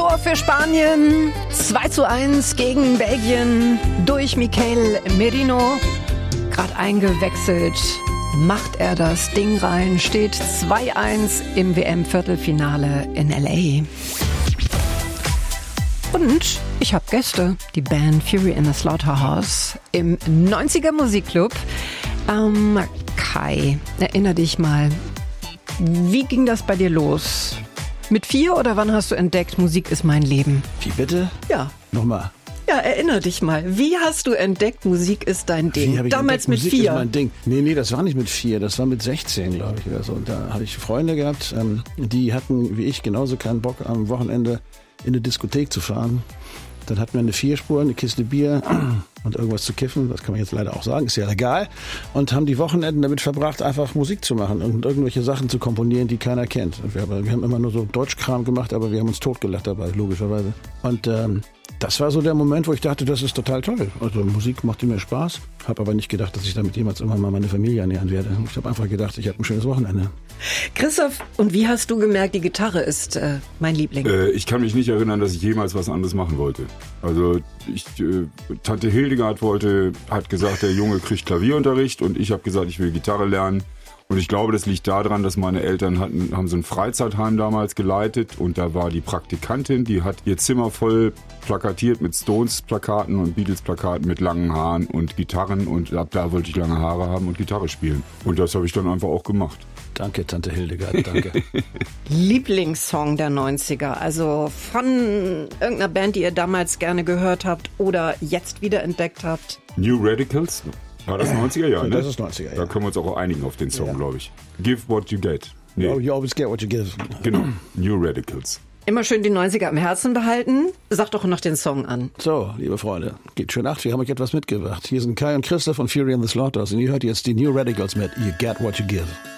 Tor für Spanien. 2:1 gegen Belgien durch Mikel Merino. Gerade eingewechselt. Macht er das Ding rein. Steht 2:1 im WM-Viertelfinale in L.A. Und ich habe Gäste. Die Band Fury in the Slaughterhouse im 90er Musikclub. Kai, erinner dich mal. Wie ging das bei dir los? Mit 4 oder wann hast du entdeckt, Musik ist mein Leben? Wie bitte? Ja. Nochmal. Ja, erinnere dich mal. Wie hast du entdeckt, Musik ist dein Ding? Damals mit 4. Musik ist mein Ding. Nee, das war nicht mit 4, das war mit 16, glaube ich. Oder so. Und da hatte ich Freunde gehabt, die hatten, wie ich, genauso keinen Bock, am Wochenende in eine Diskothek zu fahren. Dann hatten wir eine 4-Spur, eine Kiste Bier und irgendwas zu kiffen. Das kann man jetzt leider auch sagen, ist ja egal. Und haben die Wochenenden damit verbracht, einfach Musik zu machen und irgendwelche Sachen zu komponieren, die keiner kennt. Und wir haben immer nur so Deutschkram gemacht, aber wir haben uns totgelacht dabei, logischerweise. Und das war so der Moment, wo ich dachte, das ist total toll. Also Musik machte mir Spaß. Habe aber nicht gedacht, dass ich damit jemals irgendwann mal meine Familie ernähren werde. Ich habe einfach gedacht, ich habe ein schönes Wochenende. Christoph, und wie hast du gemerkt, die Gitarre ist mein Liebling? Ich kann mich nicht erinnern, dass ich jemals was anderes machen wollte. Also Tante Hildegard hat gesagt, der Junge kriegt Klavierunterricht und ich habe gesagt, ich will Gitarre lernen. Und ich glaube, das liegt daran, dass meine Eltern haben so ein Freizeitheim damals geleitet und da war die Praktikantin, die hat ihr Zimmer voll plakatiert mit Stones-Plakaten und Beatles-Plakaten mit langen Haaren und Gitarren und ab da wollte ich lange Haare haben und Gitarre spielen. Und das habe ich dann einfach auch gemacht. Danke, Tante Hildegard, danke. Lieblingssong der 90er, also von irgendeiner Band, die ihr damals gerne gehört habt oder jetzt wiederentdeckt habt? New Radicals? War das 90er Jahre, ne? Das ist 90er, ja. Da können wir uns auch einigen auf den Song, glaube ich. Give what you get. Nee. You always get what you give. Genau, New Radicals. Immer schön die 90er im Herzen behalten. Sag doch noch den Song an. So, liebe Freunde, gebt schön Acht, wir haben euch etwas mitgebracht. Hier sind Kai und Christoph von Fury in the Slaughterhouse und ihr hört jetzt die New Radicals mit You Get What You Give.